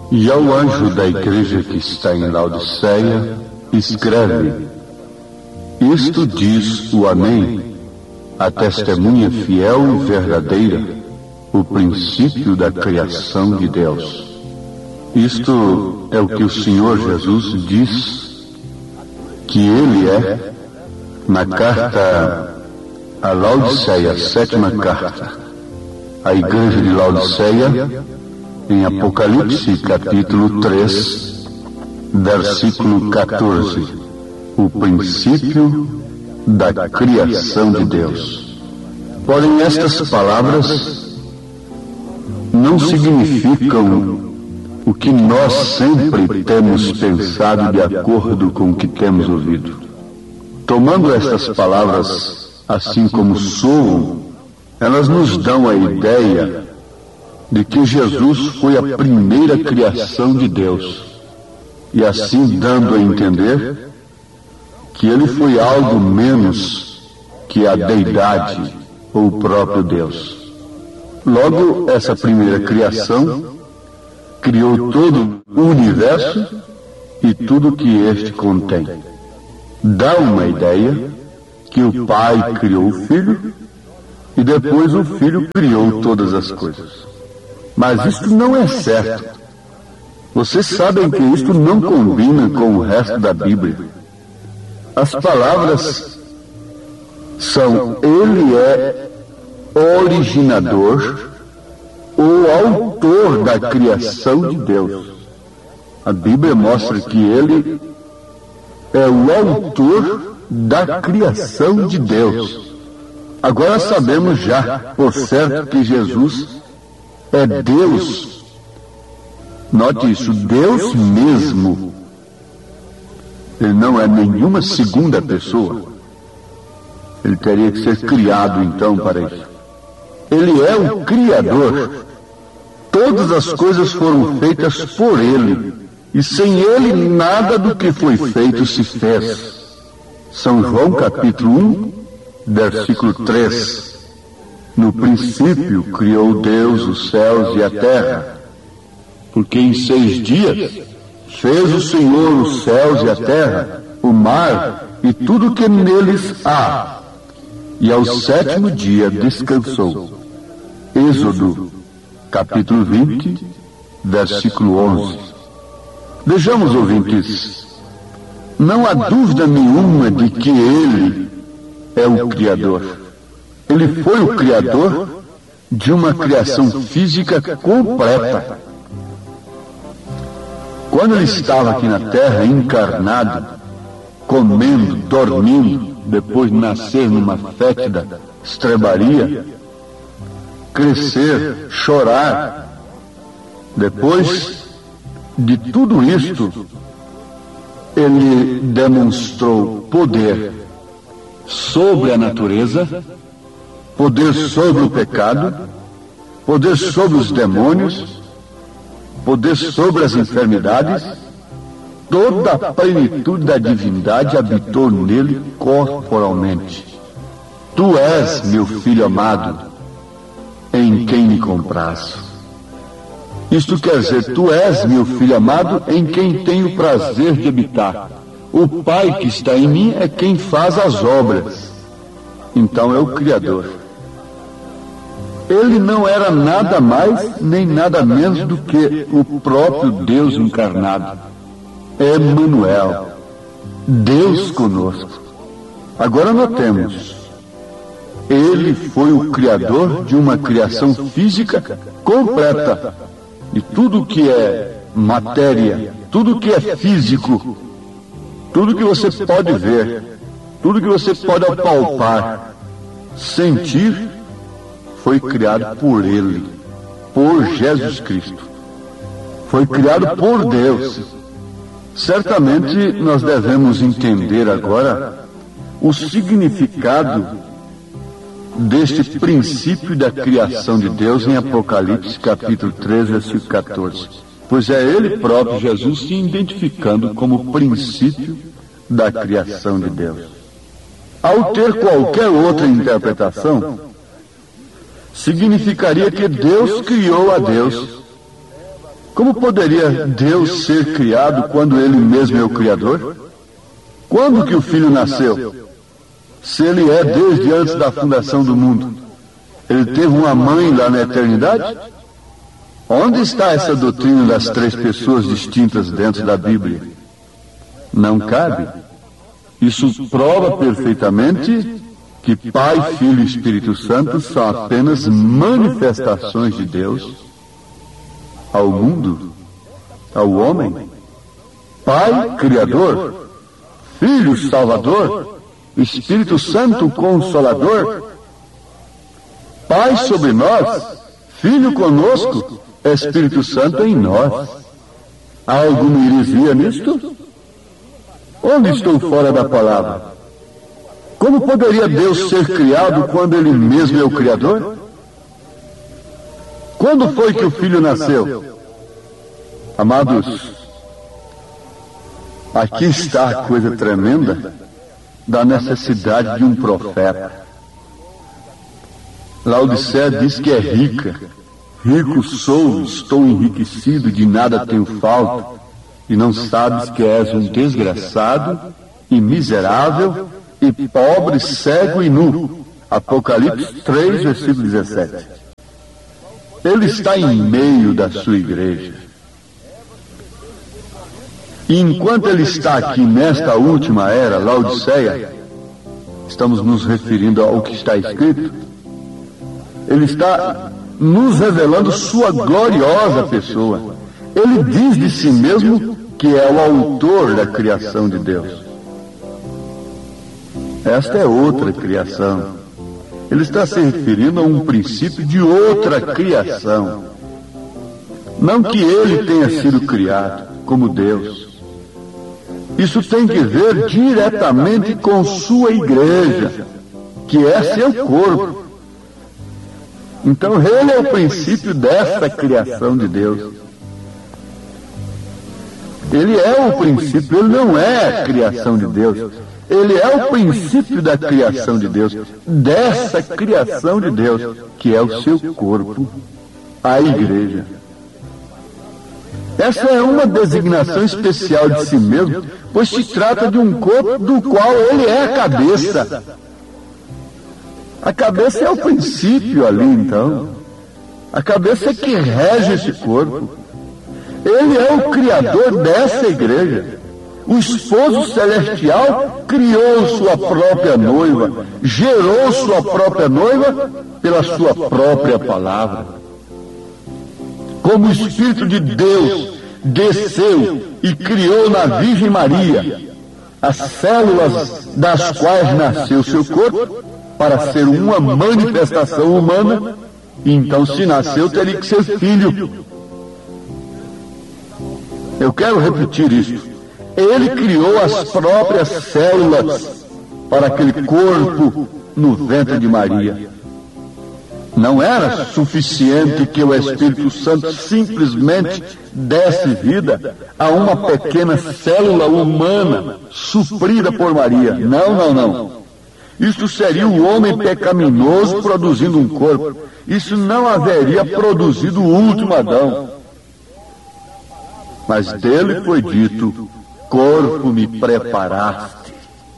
E ao anjo da igreja que está em Laodiceia, escreve: Isto diz o Amém, a testemunha fiel e verdadeira, o princípio da criação de Deus. Isto é o que o Senhor Jesus diz que Ele é, na carta a Laodiceia, 7ª carta, à igreja de Laodiceia, em Apocalipse, capítulo 3, versículo 14, o princípio da criação de Deus. Porém, estas palavras não significam o que nós sempre temos pensado de acordo com o que temos ouvido. Tomando estas palavras assim como soam, elas nos dão a ideia de que Jesus foi a primeira criação de Deus, e assim dando a entender que Ele foi algo menos que a deidade ou o próprio Deus. Logo, essa primeira criação criou todo o universo e tudo que este contém. Dá uma ideia que o Pai criou o Filho e depois o Filho criou todas as coisas. Mas isto não é certo. Vocês sabem que isto não combina com o resto da Bíblia. As palavras são: Ele é originador ou autor da criação de Deus. A Bíblia mostra que Ele é o autor da criação de Deus. Agora sabemos já, por certo, que Jesus é Deus. Note isso, Deus mesmo. Ele não é nenhuma segunda pessoa. Ele teria que ser criado então para isso. Ele é o Criador. Todas as coisas foram feitas por Ele, e sem Ele nada do que foi feito se fez. São João capítulo 1, versículo 3. No princípio criou Deus os céus e a terra, porque em 6 dias fez o Senhor os céus e a terra, o mar e tudo que neles há, e ao 7º dia descansou. Êxodo capítulo 20, versículo 11. Vejamos, ouvintes, não há dúvida nenhuma de que Ele é o Criador. Ele foi o Criador de uma criação física completa. Quando Ele estava aqui na terra, encarnado, comendo, dormindo, depois de nascer numa fétida estrebaria, crescer, chorar, depois de tudo isto, Ele demonstrou poder sobre a natureza, poder sobre o pecado, poder sobre os demônios, poder sobre as enfermidades. Toda a plenitude da divindade habitou nele corporalmente. Tu és meu filho amado, em quem me comprazo. Isto quer dizer, tu és meu filho amado, em quem tenho prazer de habitar. O Pai que está em mim é quem faz as obras. Então é o Criador. Ele não era nada mais nem nada menos do que o próprio Deus encarnado. Emmanuel, Deus conosco. Agora notemos, Ele foi o Criador de uma criação física completa. E tudo que é matéria, tudo que é físico, tudo que você pode ver, tudo que você pode apalpar, sentir, foi criado por Ele, por Jesus Cristo. Foi criado por Deus. Certamente nós devemos entender agora o significado deste princípio da criação de Deus em Apocalipse capítulo 3, versículo 14. Pois é Ele próprio, Jesus, se identificando como o princípio da criação de Deus. Ao ter qualquer outra interpretação, significaria que Deus criou a Deus, Como poderia Deus ser criado quando Ele mesmo é o Criador? Quando que o Filho nasceu? Se Ele é desde antes da fundação do mundo, Ele teve uma mãe lá na eternidade? Onde está essa doutrina das três pessoas distintas dentro da Bíblia? Não cabe. Isso prova perfeitamente que Pai, Filho e Espírito Santo são apenas manifestações de Deus ao mundo, ao homem. Pai, Criador, Filho, Salvador, Espírito Santo, Consolador. Pai sobre nós, Filho conosco, Espírito Santo em nós. Há alguma heresia nisto? Onde estou fora da palavra? Como poderia Deus ser criado quando Ele mesmo é o Criador? Quando foi que o Filho nasceu? Amados, aqui está a coisa tremenda da necessidade de um profeta. Laodiceia diz que é rica. Rico sou, estou enriquecido, de nada tenho falta. E não sabes que és um desgraçado e miserável e pobre, cego e nu. Apocalipse 3, versículo 17. Ele está em meio da sua igreja. E enquanto ele está aqui nesta última era, Laodiceia, estamos nos referindo ao que está escrito, ele está nos revelando sua gloriosa pessoa. Ele diz de si mesmo que é o autor da criação de Deus. Esta é outra criação. Ele está se referindo a um princípio de outra criação. Não que ele tenha sido criado como Deus. Isso tem que ver diretamente com sua igreja, que é seu corpo. Então ele é o princípio dessa criação de Deus. Ele é o princípio, ele não é a criação de Deus. Ele é o princípio da criação de Deus, dessa criação de Deus, que é o seu corpo, a igreja. Essa é uma designação especial de si mesmo, pois se trata de um corpo do qual ele é a cabeça. A cabeça é o princípio ali, então. A cabeça é que rege esse corpo. Ele é o criador dessa igreja. O esposo celestial criou sua própria noiva, gerou sua própria noiva pela sua própria palavra. Como o Espírito de Deus desceu e criou na Virgem Maria as células das quais nasceu seu corpo, para ser uma manifestação humana, então se nasceu teria que ser filho. Eu quero repetir isso. Ele criou as próprias células para aquele corpo no ventre de Maria. Não era suficiente que o Espírito Santo simplesmente desse vida a uma pequena célula humana suprida por Maria. Não. Isso seria o homem pecaminoso produzindo um corpo. Isso não haveria produzido o último Adão. Mas dele foi dito: corpo me preparaste.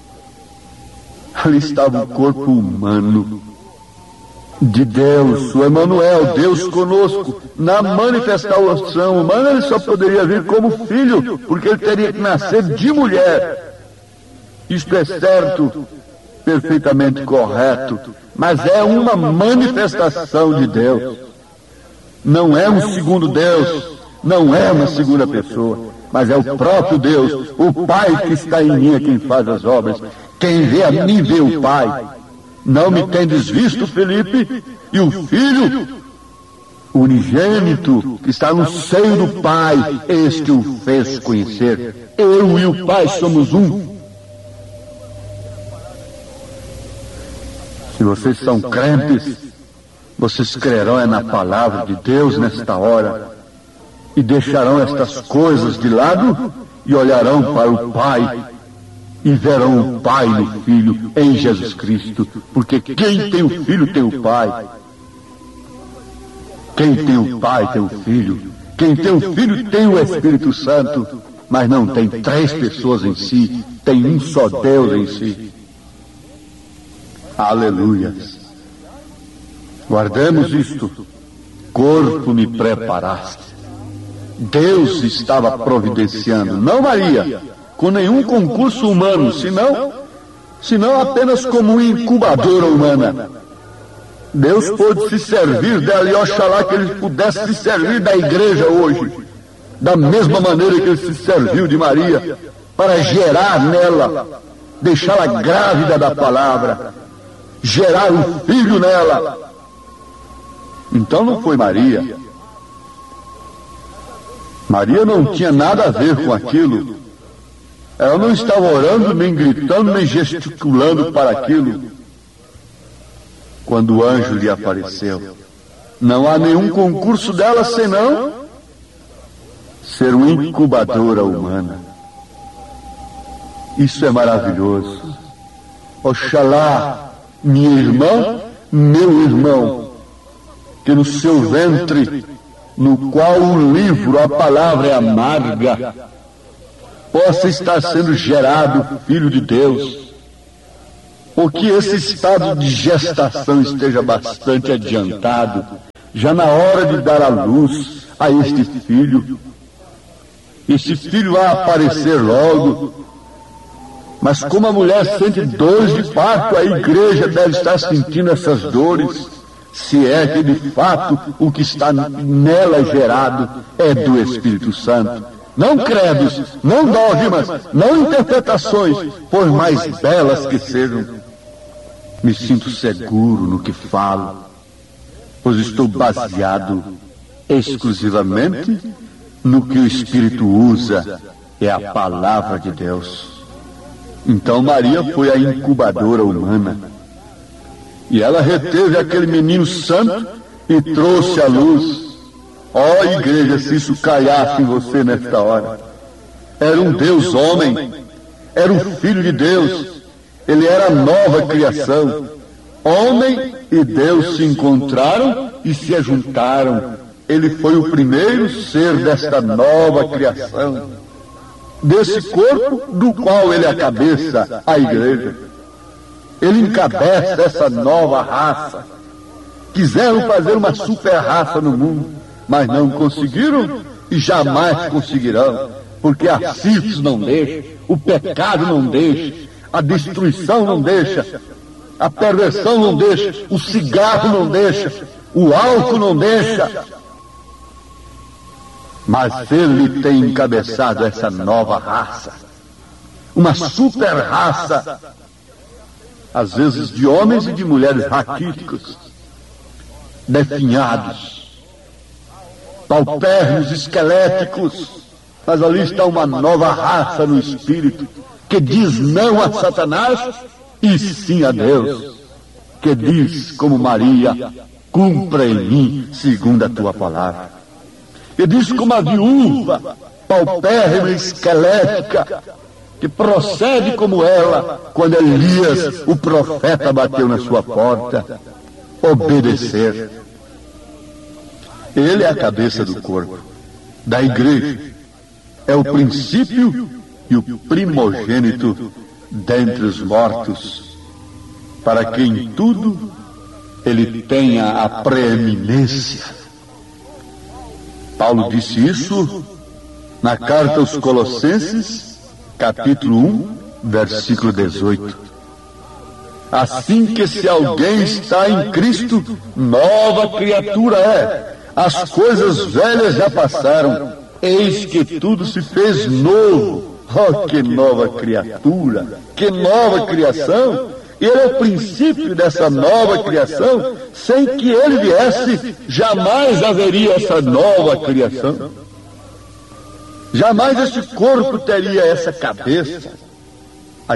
Ali estava o corpo humano de Deus, o Emanuel, Deus conosco. Na manifestação humana ele só poderia vir como filho, porque ele teria que nascer de mulher. Isto é certo, perfeitamente correto, mas é uma manifestação de Deus. Não é um segundo Deus, não é uma segunda pessoa, mas é o próprio Deus, o Pai que está em mim é quem faz as obras. Quem vê a mim vê o Pai. Não me tendes visto, Felipe? E o Filho, unigênito, que está no seio do Pai, este o fez conhecer. Eu e o Pai somos um. Se vocês são crentes, vocês crerão na palavra de Deus nesta hora e deixarão estas coisas de lado e olharão para o Pai e verão o Pai no Filho em Jesus Cristo, porque quem tem o Filho tem o Pai. Quem tem o Pai tem o Filho. Quem tem o Filho tem o Espírito Santo, mas não tem três pessoas em si, tem um só Deus em si. Aleluias. Guardemos isto. Corpo me preparaste. Deus estava providenciando, não Maria, com nenhum concurso humano, senão apenas como uma incubadora humana. Deus pôde se servir dela, e oxalá que ele pudesse se servir da igreja hoje, da mesma maneira que ele se serviu de Maria, para gerar nela, deixá-la grávida da palavra, gerar o filho nela. Então não foi Maria. Maria não tinha nada a ver com aquilo. Ela não estava orando, nem gritando, nem gesticulando para aquilo. Quando o anjo lhe apareceu, não há nenhum concurso dela senão ser uma incubadora humana. Isso é maravilhoso. Oxalá, minha irmã, meu irmão, que no seu ventre, no qual o livro, a palavra é amarga, possa estar sendo gerado o Filho de Deus, ou que esse estado de gestação esteja bastante adiantado, já na hora de dar à luz a este filho. Esse filho vai aparecer logo, mas como a mulher sente dores de parto, a igreja deve estar sentindo essas dores, se é que de fato o que está nela gerado é do Espírito Santo. Não credos, não dogmas, não interpretações, por mais belas que sejam. Me sinto seguro no que falo, pois estou baseado exclusivamente no que o Espírito usa, é a palavra de Deus. Então Maria foi a incubadora humana, e ela reteve aquele menino santo e trouxe à luz. Ó igreja, se isso caiasse em você nesta hora, era um Deus homem, era o Filho de Deus, ele era a nova criação. Homem e Deus se encontraram e se ajuntaram. Ele foi o primeiro ser desta nova criação, desse corpo do qual ele é a cabeça, a igreja. Ele encabeça essa nova raça. Quiseram fazer uma super raça no mundo, mas não conseguiram e jamais conseguirão, porque a sífilis não deixa, o pecado não deixa, a destruição não deixa, a perversão não deixa, o cigarro não deixa, o álcool não deixa. Mas ele tem encabeçado essa nova raça, uma super raça, às vezes de homens e de mulheres raquíticos, definhados, paupérrimos, esqueléticos, mas ali está uma nova raça no espírito, que diz não a Satanás e sim a Deus, que diz como Maria, cumpra em mim segundo a tua palavra. E diz como a viúva, paupérrima, esquelética, que procede como ela, quando Elias, o profeta, bateu na sua porta, obedecer. Ele é a cabeça do corpo, da igreja, é o princípio e o primogênito dentre os mortos, para que em tudo ele tenha a preeminência. Paulo disse isso na carta aos Colossenses, capítulo 1, versículo 18. Assim que se alguém está em Cristo, nova criatura é. As coisas velhas já passaram, eis que tudo se fez novo. Oh, que nova criatura, que nova criação! Ele é o princípio dessa nova criação. Sem que ele viesse, jamais haveria essa nova criação. Jamais esse corpo teria essa cabeça.